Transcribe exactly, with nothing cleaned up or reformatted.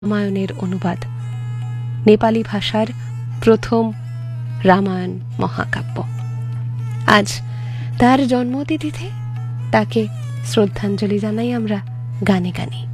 রামায়ণের অনুবাদ, নেপালি ভাষার প্রথম রামায়ণ মহাকাব্য। আজ তার জন্মতিথিতে তাকে শ্রদ্ধাঞ্জলি জানাই আমরা গানে গানে।